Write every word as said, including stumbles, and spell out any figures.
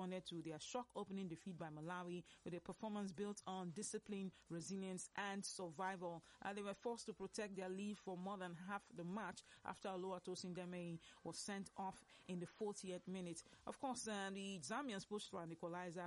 responded to their shock opening defeat by Malawi with a performance built on discipline, resilience, and survival. Uh, they were forced to protect their lead for more than half the match after Oluwatosin Deme was sent off in the fortieth minute. Of course, uh, the Zambians pushed for an equalizer